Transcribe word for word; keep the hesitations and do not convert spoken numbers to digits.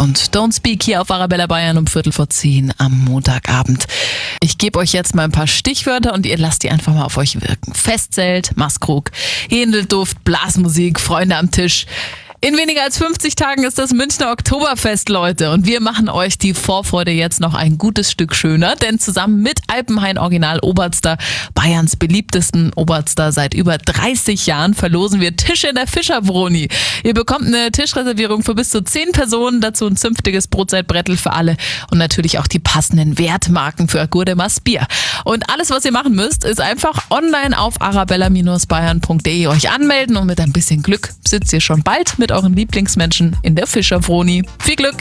und Don't Speak hier auf Arabella Bayern um Viertel vor zehn am Montagabend. Ich gebe euch jetzt mal ein paar Stichwörter und ihr lasst die einfach mal auf euch wirken. Festzelt, Maskrug, Händelduft, Blasmusik, Freunde am Tisch. In weniger als fünfzig Tagen ist das Münchner Oktoberfest, Leute. Und wir machen euch die Vorfreude jetzt noch ein gutes Stück schöner. Denn zusammen mit Alpenhain Original Oberster, Bayerns beliebtesten Oberster seit über dreißig Jahren, verlosen wir Tische in der Fischerbroni. Ihr bekommt eine Tischreservierung für bis zu zehn Personen, dazu ein zünftiges Brotzeitbrettel für alle und natürlich auch die passenden Wertmarken für Gurdemas Bier. Und alles, was ihr machen müsst, ist einfach online auf arabella Bayern punkt de euch anmelden und mit ein bisschen Glück sitzt ihr schon bald mit euren Lieblingsmenschen in der Fischerbroni. Viel Glück!